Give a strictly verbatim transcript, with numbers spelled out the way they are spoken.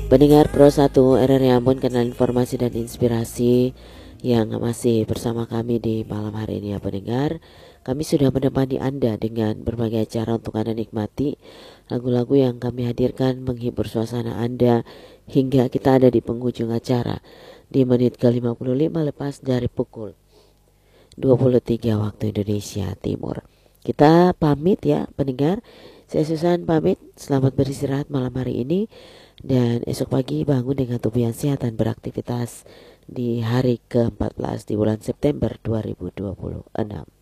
Pendengar Pro satu R R I Ambon, kenal informasi dan inspirasi yang masih bersama kami di malam hari ini ya pendengar. Kami sudah menemani Anda dengan berbagai acara untuk Anda nikmati. Lagu-lagu yang kami hadirkan menghibur suasana Anda hingga kita ada di penghujung acara di menit ke lima puluh lima lepas dari pukul dua puluh tiga waktu Indonesia Timur. Kita pamit ya pendengar. Saya Susan pamit, selamat beristirahat malam hari ini. Dan esok pagi bangun dengan tubuh yang sehat dan beraktivitas di hari ke empat belas di bulan September dua ribu dua puluh enam.